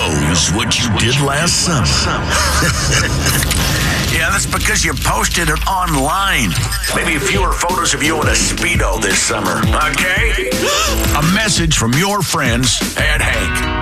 knows what you did last summer. Yeah, that's because you posted it online. Maybe fewer photos of you in a Speedo this summer, okay? A message from your friends at Hank.